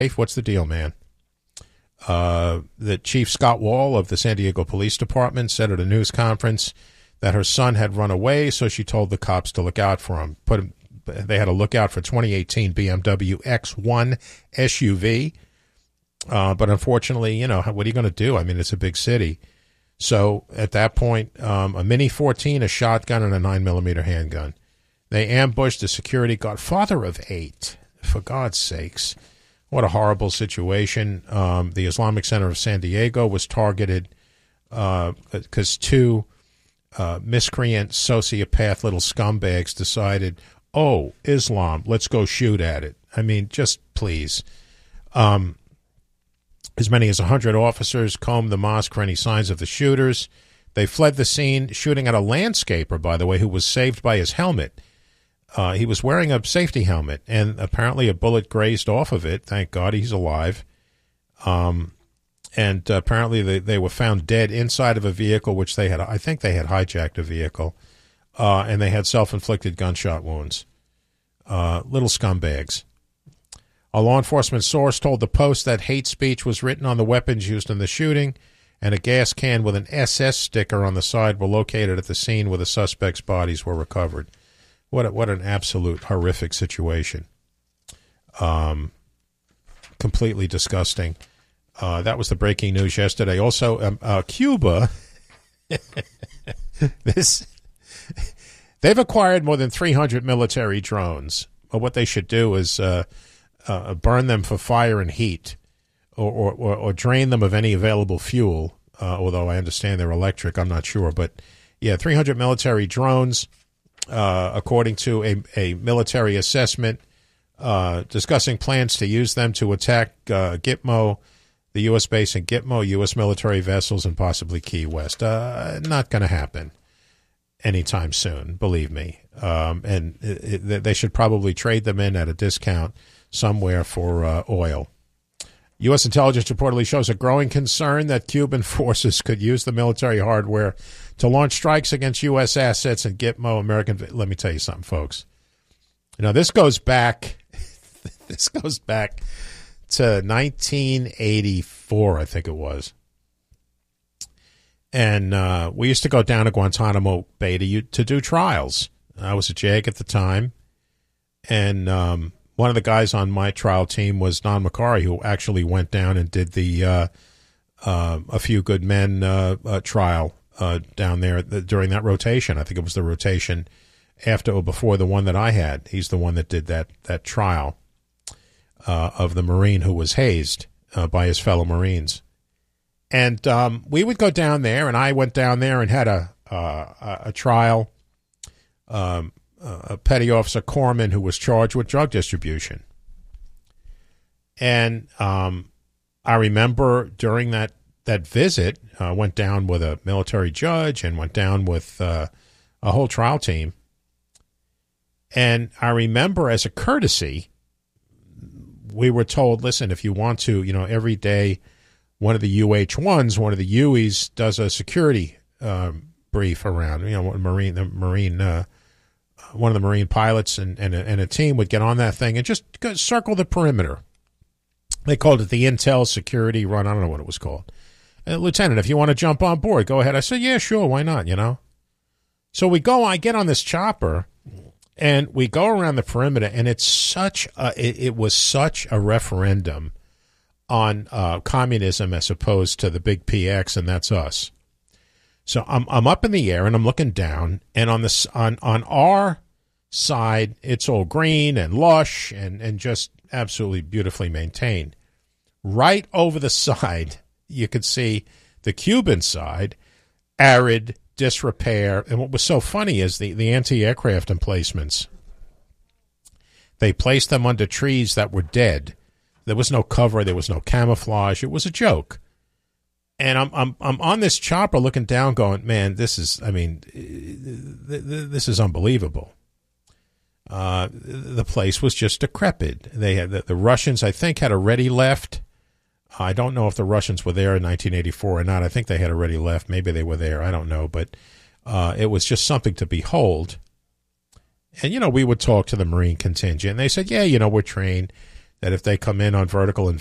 What's the deal, man? The Chief Scott Wall of the San Diego Police Department said at a news conference that her son had run away, so she told the cops to look out for him. They had to look out for 2018 BMW X1 SUV. But unfortunately, you know, what are you going to do? I mean, it's a big city. So at that point, a Mini 14, a shotgun, and a 9mm handgun. They ambushed a security guard, father of 8, for God's sakes. What a horrible situation. The Islamic Center of San Diego was targeted because two miscreant, sociopath little scumbags decided, oh, Islam, let's go shoot at it. I mean, just please. As many as 100 officers combed the mosque for any signs of the shooters. They fled the scene, shooting at a landscaper, by the way, who was saved by his helmet. He was wearing a safety helmet, and apparently a bullet grazed off of it. Thank God he's alive. And apparently they were found dead inside of a vehicle, which they had, I think they had hijacked a vehicle, and they had self-inflicted gunshot wounds. Little scumbags. A law enforcement source told the Post that hate speech was written on the weapons used in the shooting, and a gas can with an SS sticker on the side were located at the scene where the suspects' bodies were recovered. What an absolute horrific situation. Completely disgusting. That was the breaking news yesterday. Also, Cuba, they've acquired more than 300 military drones. Well, what they should do is burn them for fire and heat, or drain them of any available fuel, although I understand they're electric. I'm not sure. But, yeah, 300 military drones, according to a military assessment, discussing plans to use them to attack Gitmo, the U.S. base in Gitmo, U.S. military vessels, and possibly Key West. Not going to happen anytime soon, believe me. And they should probably trade them in at a discount somewhere for oil. U.S. intelligence reportedly shows a growing concern that Cuban forces could use the military hardware to launch strikes against U.S. assets in Gitmo, American. Let me tell you something, folks. You know, this goes back to 1984, I think it was. And we used to go down to Guantanamo Bay to do trials. I was a JAG at the time, and one of the guys on my trial team was Don McCarry, who actually went down and did the A Few Good Men trial down there during that rotation. I think it was the rotation after or before the one that I had. He's the one that did that trial of the Marine who was hazed by his fellow Marines. And we would go down there, and I went down there and had a trial. A petty officer, Corman, who was charged with drug distribution. And I remember during that visit, I went down with a military judge and went down with a whole trial team. And I remember, as a courtesy, we were told, listen, if you want to, you know, every day one of the UH-1s, one of the Hueys, does a security brief around, you know, one of the Marine pilots and a team would get on that thing and just circle the perimeter. They called it the Intel Security Run. I don't know what it was called. Lieutenant, if you want to jump on board, go ahead. I said, yeah, sure, why not, you know? So I get on this chopper, and we go around the perimeter, and it's it was such a referendum on communism as opposed to the big PX, and that's us. So I'm up in the air and I'm looking down, and on our side it's all green and lush and just absolutely beautifully maintained. Right over the side, you could see the Cuban side, arid, disrepair, and what was so funny is the anti-aircraft emplacements. They placed them under trees that were dead. There was no cover, there was no camouflage. It was a joke. And I'm on this chopper looking down going, man, this is unbelievable. The place was just decrepit. They had the Russians, I think, had already left. I don't know if the Russians were there in 1984 or not. I think they had already left. Maybe they were there. I don't know. But it was just something to behold. And, you know, we would talk to the Marine contingent. And they said, yeah, you know, we're trained. that if they come in on vertical and